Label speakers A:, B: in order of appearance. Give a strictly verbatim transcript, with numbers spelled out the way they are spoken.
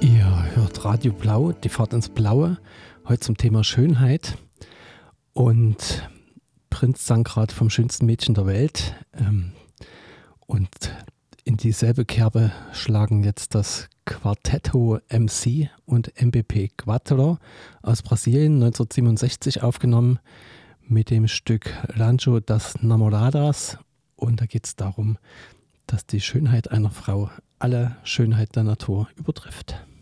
A: Ihr hört Radio Blau, die Fahrt ins Blaue, heute zum Thema Schönheit. Und Prinz sang gerade vom schönsten Mädchen der Welt. Ähm, und in dieselbe Kerbe schlagen jetzt das Quartetto M C und M B P Quattro aus Brasilien, neunzehnhundertsiebenundsechzig aufgenommen, mit dem Stück L'Anjo das Namoradas. Und da geht es darum, dass die Schönheit einer Frau alle Schönheit der Natur übertrifft.